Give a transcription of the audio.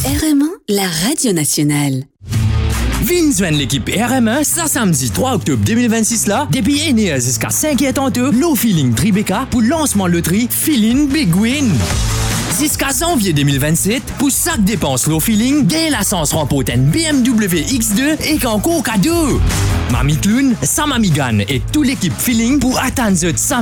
RM1, la radio nationale. Vin joindre l'équipe RM1 ce samedi 3 octobre 2026 là, depuis Enea jusqu'à 5h30, Low Feeling Tribeca pour lancement loterie Feeling Big Win. Jusqu'à janvier 2027, pour chaque dépense Low Feeling, gagne la chance remporter une BMW X2 et qu'en cadeau. Mamie Clown, Sam Amigan et toute l'équipe Feeling pour atteindre